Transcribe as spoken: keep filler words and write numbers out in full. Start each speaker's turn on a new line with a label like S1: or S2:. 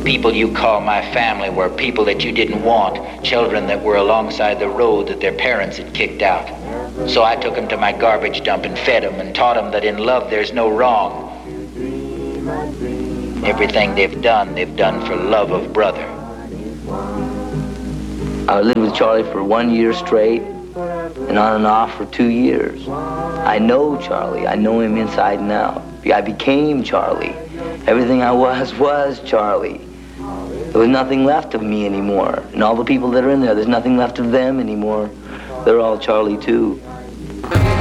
S1: people you call my family were people that you didn't want, children that were alongside the road that their parents had kicked out. So I took them to my garbage dump and fed them and taught them that in love there's no wrong. Everything they've done, they've done for love of brother.
S2: I lived with Charlie for one year straight and on and off for two years. I know Charlie. I know him inside and out. I became Charlie. Everything I was, was Charlie. There was nothing left of me anymore. And all the people that are in there, there's nothing left of them anymore. They're all Charlie too.